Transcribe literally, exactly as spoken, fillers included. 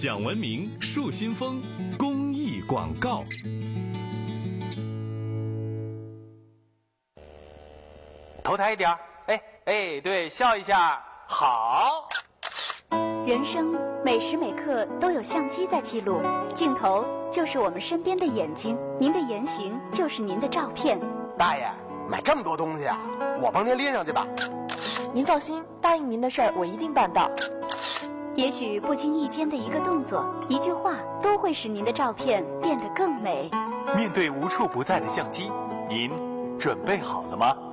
讲文明树新风公益广告。 头抬一点，哎哎，对，笑一下，好。 人生每时每刻都有相机在记录，镜头就是我们身边的眼睛，您的言行就是您的照片。 大爷，买这么多东西啊，我帮您拎上去吧。 您放心，答应您的事儿我一定办到。 也许不经意间的一个动作、一句话，都会使您的照片变得更美。 面对无处不在的相机，您准备好了吗？